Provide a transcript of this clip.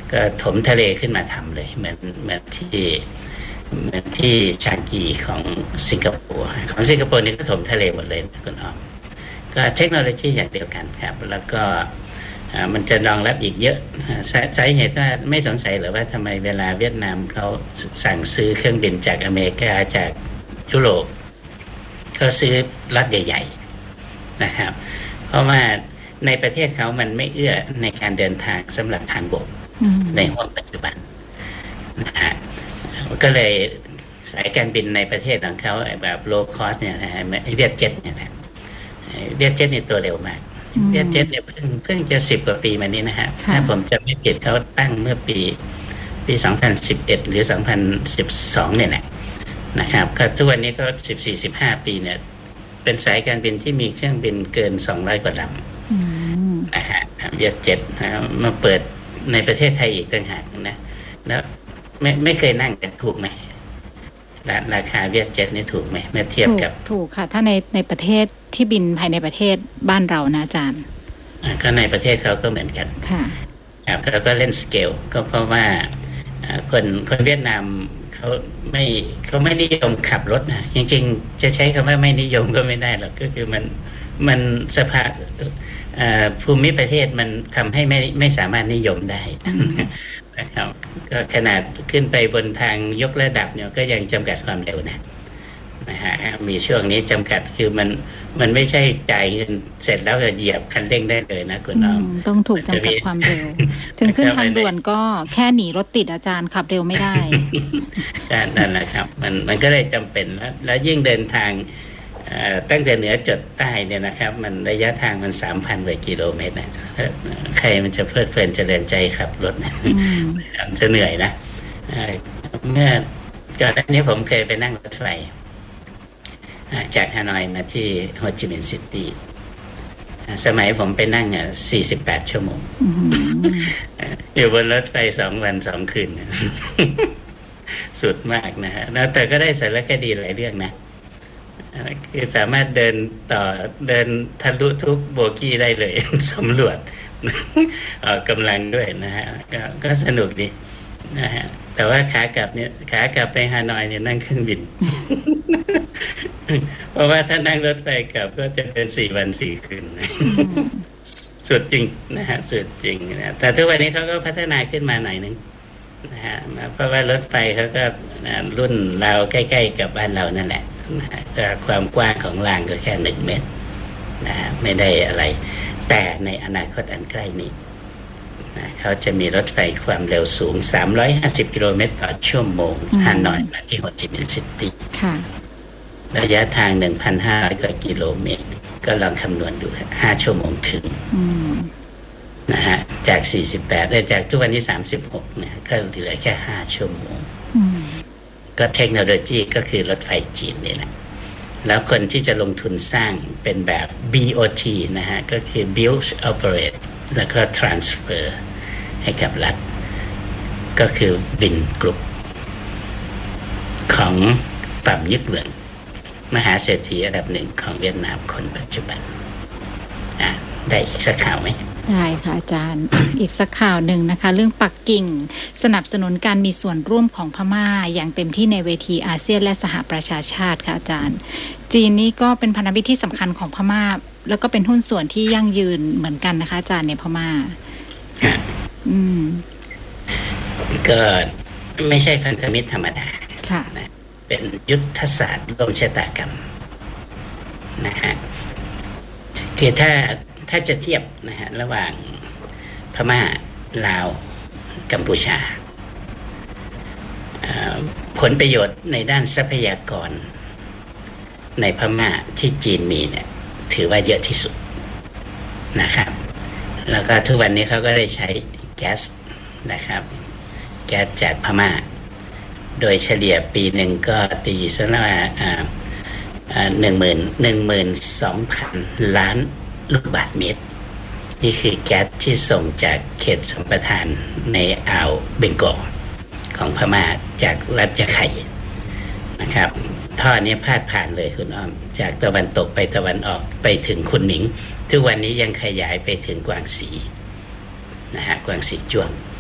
ก็ถมทะเลขึ้นมาทำเลยเหมือนที่ชางกีของสิงคโปร์นี่ก็ถมทะเลหมดเลยคุณอ้อมก็เทคโนโลยีอย่างเดียวกันครับแล้วก็มันจะรองรับอีกเยอะสาเหตุว่าไม่สงสัยหรือว่าทำไมเวลาเวียดนามเขาสั่งซื้อเครื่องบินจากอเมริกาจากยุโรปเขาซื้อล็อตใหญ่ๆนะครับเพราะว่าในประเทศเขามันไม่เอื้อในการเดินทางสำหรับทางบกในห้วงปัจจุบันนะฮะก็เลยสายการบินในประเทศของเขาแบบโลคอสเนี่ยนะฮะเวียดเจ็ตเนี่ยนะเวียดเจ็ตนี่ตัวเร็วมากเวียดเจ็ตเนี่ยเพิ่งจะ10 กว่าปีมานี้นะฮะถ้าผมจะไม่ผิดเขาตั้งเมื่อปี2011หรือ2012เนี่ยนะครับก็ทุกวันนี้ก็14-15 ปีเนี่ยเป็นสายการบินที่มีเครื่องบินเกิน200 กว่าลำนะฮะเวียดเจ็ตมาเปิดในประเทศไทยอีกต่างหากนะแล้วไม่เคยนั่งแต่ถูกไหมราคาเวียดเจ็ตนี่ถูกไหมเมื่อเทียบกับถูกค่ะถ้าในประเทศที่บินภายในประเทศบ้านเรานะอาจารย์ก็ในประเทศเขาก็เหมือนกันค่ะแล้วก็เล่นสเกลก็เพราะว่าคนเวียดนามเขาไม่นิยมขับรถนะจริงๆจะใช้คำว่าไม่นิยมก็ไม่ได้หรอกก็คือมันสภาพภูมิประเทศมันทำให้ไม่สามารถนิยมได้นะครับก็ขนาดขึ้นไปบนทางยกระดับเนี่ยก็ยังจำกัดความเร็วนะฮะมีช่วงนี้จำกัดคือมันไม่ใช่จ่ายเงินเสร็จแล้วจะเหยียบคันเร่งได้เลยนะคุณน้องต้องถูกจำกัดความเร็วถึงขึ้นทางด่วนก็แค่หนีรถติดอาจารย์ขับเร็วไม่ได้นั่นแหละครับมันก็เลยจำเป็นแล้วยิ่งเดินทางตั้งแต่เหนือจดใต้เนี่ยนะครับมันระยะทางมัน 3,000 กว่ากิโลเมตรนะใครมันจะเพลิดเพลินเจริญใจขับรถนะจะเหนื่อยนะเมื่อก่อนหน้านี้ผมเคยไปนั่งรถไฟจากฮานอยมาที่โฮจิมินห์ซิตี้สมัยผมไปนั่ง48 ชั่วโมงอยู่บนรถไฟ2 วัน 2 คืนสุดมากนะฮะแล้วแต่ก็ได้สารคดีหลายเรื่องนะคือสามารถเดินทะลุทุกโบกี้ได้เลยสำรวจกำลังด้วยนะฮะก็สนุกดีนะฮะแต่ว่าขากลับไปฮานอยเนี่ยนั่งเครื่องบินเพราะว่าถ้านั่งรถไฟกลับก็จะเป็น4 วัน 4 คืนสุดจริงนะฮะสุดจริงนะแต่ทุกวันนี้เขาก็พัฒนาขึ้นมาหน่อยนึงนะฮะเพราะว่ารถไฟเขาก็รุ่นเราใกล้ๆกับบ้านเรานั่นแหละก็ความกว้างของรางก็แค่1 เมตรนะฮะไม่ได้อะไรแต่ในอนาคตอันใกล้นี้เขาจะมีรถไฟความเร็วสูง350 กิโลเมตรต่อชั่วโมงฮานอยมาที่โฮจิมินห์ซิตี้ระยะทาง 1,500 กว่ากิโลเมตรก็ลองคำนวณดู5 ชั่วโมงถึงนะฮะจาก48จากทุกวันนี้36นะก็เหลือแค่5 ชั่วโมงก็เทคโนโลยีก็คือรถไฟจีนนี่แหละแล้วคนที่จะลงทุนสร้างเป็นแบบ BOT นะฮะก็คือ Build Operate แล้วก็ Transfer ให้กับรัฐก็คือบินกรุ๊ปของฝั่งยึดเหวินมหาเศรษฐีอันดับ 1ของเวียดนามคนปัจจุบันได้อีกสักข่าวไหมได้ค่ะอาจารย์อีกสักข่าวหนึ่งนะคะเรื่องปักกิ่งสนับสนุนการมีส่วนร่วมของพม่าอย่างเต็มที่ในเวทีอาเซียนและสหประชาชาติค่ะอาจารย์จีนนี่ก็เป็นพันธมิตรที่สำคัญของพม่าแล้วก็เป็นหุ้นส่วนที่ยั่งยืนเหมือนกันนะคะอาจารย์ในพม่าก็ไม่ใช่พันธมิตรธรรมดาค่ะเป็นยุทธศาสตร์ร่วมชะตากรรมนะฮะคือถ้าจะเทียบนะฮะระหว่างพม่าลาวกัมพูชาผลประโยชน์ในด้านทรัพยากรในพม่าที่จีนมีเนี่ยถือว่าเยอะที่สุดนะครับแล้วก็ทุกวันนี้เขาก็ได้ใช้แก๊สนะครับแก๊สจากพม่าโดยเฉลี่ยปีหนึ่งก็ตีซะว่า12,000 ล้านลูกบาศก์เมตรนี่คือแก๊สที่ส่งจากเขตสัมปทานในอ่าวเบงกอลของพม่าจากรัฐยะไข่นะครับท่อนี้พาดผ่านเลยคุณอ้อมจากตะวันตกไปตะวันออกไปถึงคุนหมิงทุกวันนี้ยังขยายไปถึงกวางสีนะฮะกวางสีจ้วง